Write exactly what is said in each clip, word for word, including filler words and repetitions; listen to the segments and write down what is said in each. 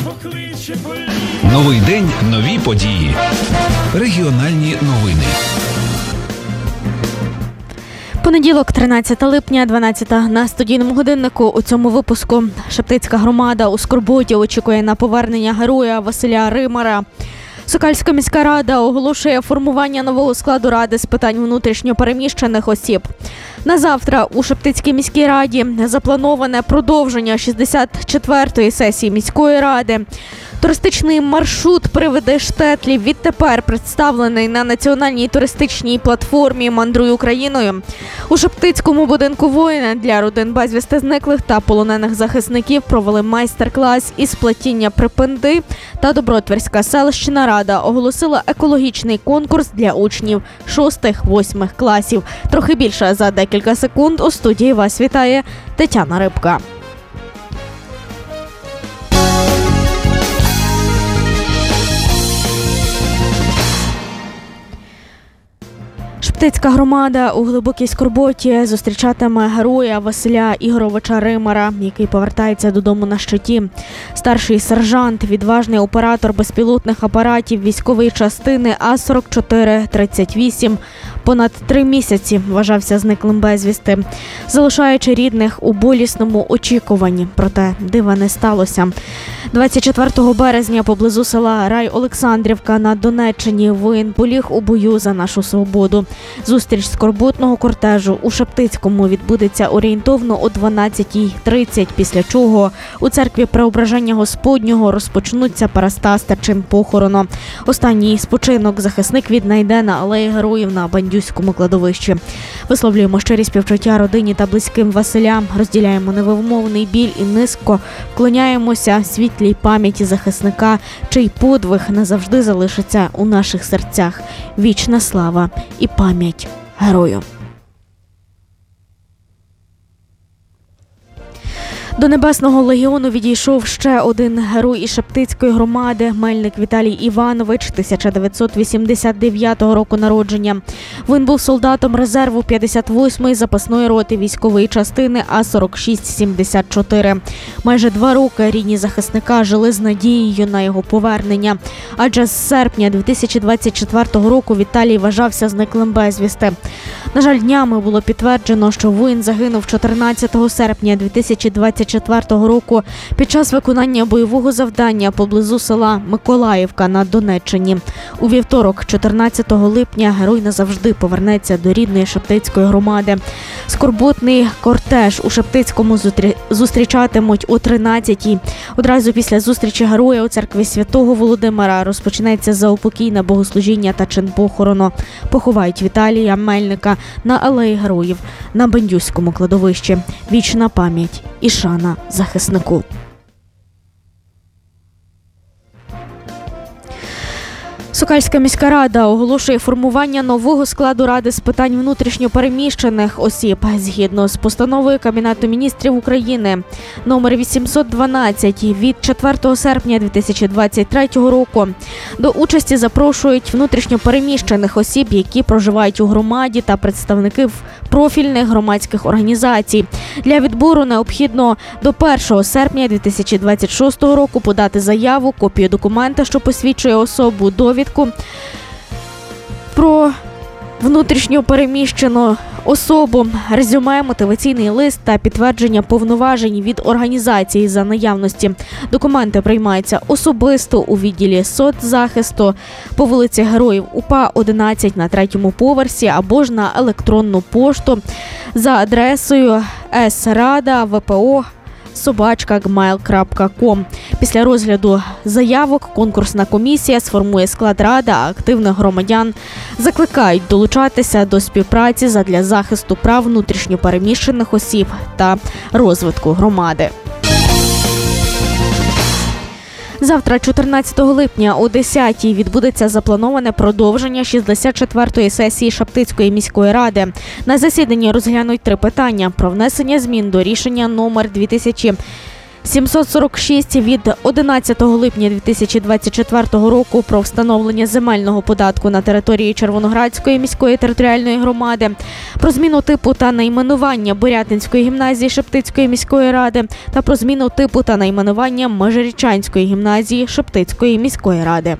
Новий день, нові події. Регіональні новини. Понеділок, тринадцятого липня, дванадцята на студійному годиннику. У цьому випуску Шептицька громада у скорботі очікує на повернення героя Василя Римара. Сокальська міська рада оголошує формування нового складу ради з питань внутрішньо переміщених осіб. На завтра у Шептицькій міській раді заплановане продовження шістдесят четвертої сесії міської ради. Туристичний маршрут «Привиди Штетлів» відтепер представлений на національній туристичній платформі «Мандруй Україною». У Шептицькому будинку воїна для родин безвісти зниклих та полонених захисників провели майстер-клас із плетіння припинди, та Добротвірська селищна рада оголосила екологічний конкурс для учнів шостих-восьмих класів. Трохи більше за декілька секунд. У студії вас вітає Тетяна Рибка. Шептицька громада у глибокій скорботі зустрічатиме героя Василя Ігоровича Римара, який повертається додому на щиті. Старший сержант, відважний оператор безпілотних апаратів військової частини А сорок чотири тридцять вісім, понад три місяці вважався зниклим безвісти, залишаючи рідних у болісному очікуванні. Проте дива не сталося. двадцять четвертого березня поблизу села Рай-Олександрівка на Донеччині воїн поліг у бою за нашу свободу. Зустріч скорботного кортежу у Шептицькому відбудеться орієнтовно о дванадцятій тридцять, після чого у церкві Преображення Господнього розпочнуться парастас та чин похорону. Останній спочинок захисник віднайде на алеї Героїв на Бандюському кладовищі. Висловлюємо щирі співчуття родині та близьким Василя, розділяємо невимовний біль і низько вклоняємося світлій пам'яті захисника, чий подвиг назавжди залишиться у наших серцях. Вічна слава і пам'ять герою. До Небесного легіону відійшов ще один герой із Шептицької громади – Мельник Віталій Іванович, тисяча дев'ятсот вісімдесят дев'ятого року народження. Він був солдатом резерву п'ятдесят восьмої запасної роти військової частини А сорок шість сімдесят чотири. Майже два роки рідні захисника жили з надією на його повернення. Адже з серпня дві тисячі двадцять четвертого року Віталій вважався зниклим безвісти. На жаль, днями було підтверджено, що воїн загинув чотирнадцятого серпня дві тисячі двадцять четвертого року під час виконання бойового завдання поблизу села Миколаївка на Донеччині. У вівторок, чотирнадцятого липня, герой назавжди повернеться до рідної Шептицької громади. Скорботний кортеж у Шептицькому зустрічатимуть о тринадцятій. Одразу після зустрічі героя у церкві Святого Володимира розпочнеться заупокійне богослужіння та чин похорону. Поховають Віталія Мельника на алеї Героїв на Бандюському кладовищі. Вічна пам'ять і шана захиснику. Сокальська міська рада оголошує формування нового складу ради з питань внутрішньо переміщених осіб. Згідно з постановою Кабінету міністрів України номер вісімсот дванадцять від четвертого серпня дві тисячі двадцять третього року до участі запрошують внутрішньо переміщених осіб, які проживають у громаді, та представників профільних громадських організацій. Для відбору необхідно до першого серпня дві тисячі двадцять шостого року подати заяву, копію документа, що посвідчує особу, довідку про внутрішньо переміщену особу, резюме, мотиваційний лист та підтвердження повноважень від організації за наявності. Документи приймаються особисто у відділі соцзахисту по вулиці Героїв УПА одинадцять на третьому поверсі або ж на електронну пошту за адресою есрада.впо собачка гмейл крапка ком. Після розгляду заявок конкурсна комісія сформує склад ради, а активних громадян закликають долучатися до співпраці задля захисту прав внутрішньо переміщених осіб та розвитку громади. Завтра, чотирнадцятого липня, о десятій відбудеться заплановане продовження шістдесят четвертої сесії Шептицької міської ради. На засіданні розглянуть три питання: про внесення змін до рішення номер дві тисячі сімсот сорок шість від одинадцятого липня дві тисячі двадцять четвертого року про встановлення земельного податку на території Червоноградської міської територіальної громади, про зміну типу та найменування Борятинської гімназії Шептицької міської ради та про зміну типу та найменування Межирічанської гімназії Шептицької міської ради.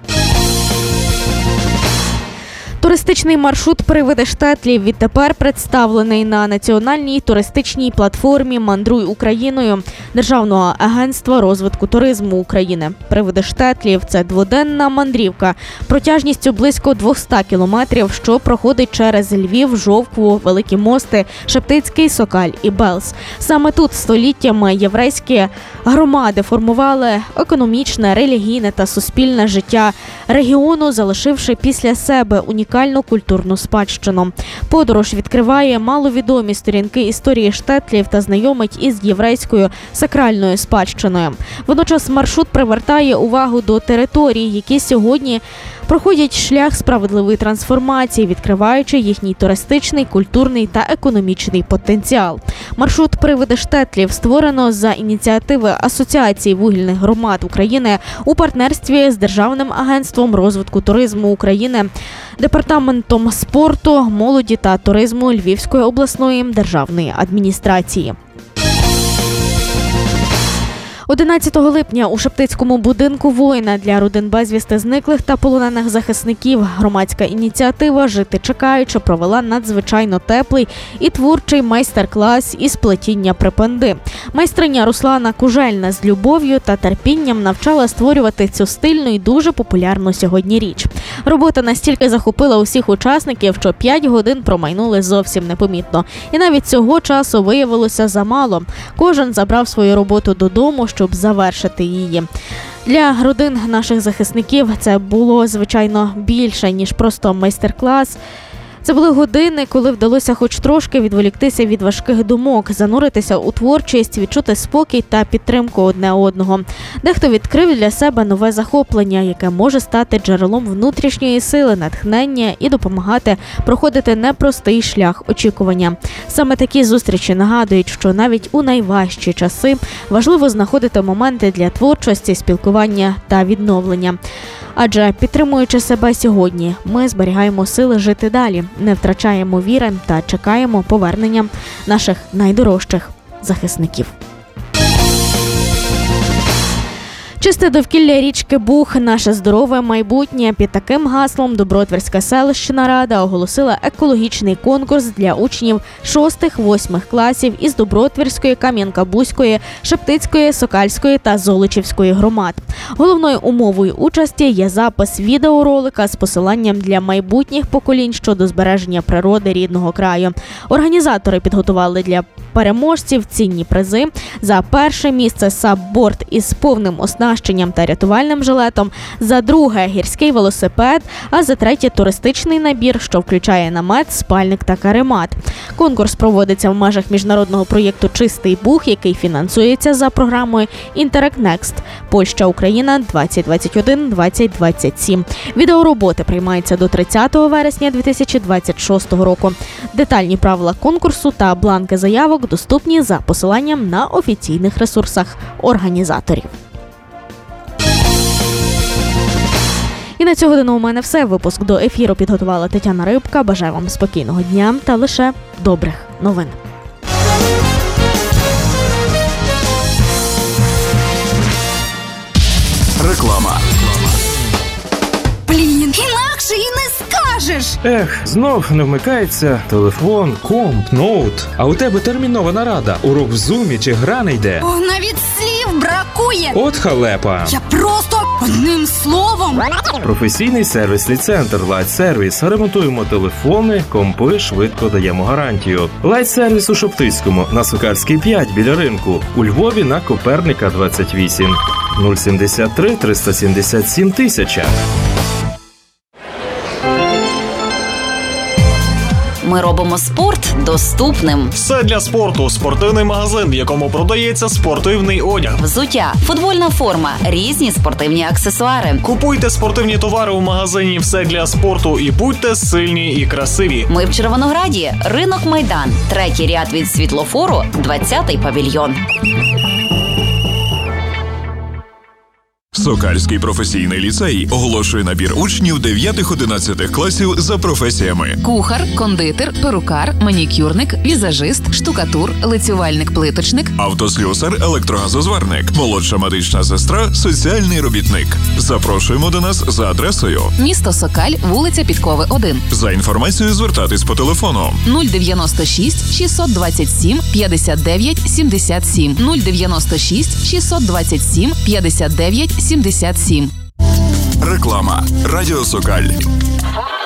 Туристичний маршрут «Привиди Штетлів» відтепер представлений на національній туристичній платформі «Мандруй Україною» Державного агентства розвитку туризму України. «Привиди Штетлів» – це дводенна мандрівка протяжністю близько двісті кілометрів, що проходить через Львів, Жовкву, Великі Мости, Шептицький, Сокаль і Белз. Саме тут століттями єврейські громади формували економічне, релігійне та суспільне життя регіону, залишивши після себе унікальну культурну спадщину. Подорож відкриває маловідомі сторінки історії Штетлів та знайомить із єврейською сакральною спадщиною. Водночас маршрут привертає увагу до територій, які сьогодні проходять шлях справедливої трансформації, відкриваючи їхній туристичний, культурний та економічний потенціал. Маршрут «Привиди Штетлів» створено за ініціативи Асоціації вугільних громад України у партнерстві з Державним агентством розвитку туризму України, Департаментом спорту, молоді та туризму Львівської обласної державної адміністрації. одинадцятого липня у Шептицькому будинку воїна для родин безвісти зниклих та полонених захисників громадська ініціатива «Жити чекаючи» провела надзвичайно теплий і творчий майстер-клас із плетіння припанди. Майстриня Руслана Кужельна з любов'ю та терпінням навчала створювати цю стильну і дуже популярну сьогодні річ. Робота настільки захопила усіх учасників, що п'ять годин промайнули зовсім непомітно. І навіть цього часу виявилося замало. Кожен забрав свою роботу додому, щоб завершити її. Для родин наших захисників це було, звичайно, більше, ніж просто майстер-клас. Це були години, коли вдалося хоч трошки відволіктися від важких думок, зануритися у творчість, відчути спокій та підтримку одне одного. Дехто відкрив для себе нове захоплення, яке може стати джерелом внутрішньої сили, натхнення і допомагати проходити непростий шлях очікування. Саме такі зустрічі нагадують, що навіть у найважчі часи важливо знаходити моменти для творчості, спілкування та відновлення. Адже, підтримуючи себе сьогодні, ми зберігаємо сили жити далі, не втрачаємо віри та чекаємо повернення наших найдорожчих захисників. Чисте довкілля річки Буг – наше здорове майбутнє. Під таким гаслом Добротвірська селищна рада оголосила екологічний конкурс для учнів шостих-восьмих класів із Добротвірської, Кам'янка-Бузької, Шептицької, Сокальської та Золочівської громад. Головною умовою участі є запис відеоролика з посиланням для майбутніх поколінь щодо збереження природи рідного краю. Організатори підготували для переможців цінні призи. За перше місце сабборд із повним оснащенням та рятувальним жилетом, за друге – гірський велосипед, а за третє – туристичний набір, що включає намет, спальник та каремат. Конкурс проводиться в межах міжнародного проєкту «Чистий Буг», який фінансується за програмою «Interact Next» Польща-Україна двадцять двадцять один - двадцять двадцять сім. Відеороботи приймаються до тридцятого вересня дві тисячі двадцять шостого року. Детальні правила конкурсу та бланки заявок доступні за посиланням на офіційних ресурсах організаторів. І на цю годину у мене все. Випуск до ефіру підготувала Тетяна Рибка. Бажаю вам спокійного дня та лише добрих новин. Реклама. Блін, інакше і не скажеш. Ех, знов не вмикається телефон, комп, ноут. А у тебе термінова нарада, урок в зумі чи гра не йде. О, навіть слів бракує. От халепа. Я просто одним словом. Професійний сервісний центр Light Service. Ремонтуємо телефони, компи, швидко даємо гарантію. Light Service у Шептицькому, на Сокальській п'ять біля ринку. У Львові на Коперника двадцять вісім. нуль сімдесят три триста сімдесят сім тисяча. Ми робимо спорт доступним. Все для спорту. Спортивний магазин, в якому продається спортивний одяг. Взуття, футбольна форма, різні спортивні аксесуари. Купуйте спортивні товари у магазині «Все для спорту» і будьте сильні і красиві. Ми в Червонограді. Ринок Майдан. Третій ряд від світлофору, двадцятий павільйон. Сокальський професійний ліцей оголошує набір учнів дев'ятих-одинадцятих класів за професіями: Кухар, кондитер, перукар, манікюрник, візажист, штукатур, лицювальник-плиточник, автослюсар, електрогазозварник, молодша медична сестра, соціальний робітник. Запрошуємо до нас за адресою: місто Сокаль, вулиця Підкови, один. За інформацією звертатись по телефону нуль дев'яносто шість шістсот двадцять сім п'ятдесят дев'ять сімдесят сім нуль дев'яносто шість шістсот двадцять сім п'ятдесят дев'ять сімдесят сім. Реклама. Радіо Сокаль.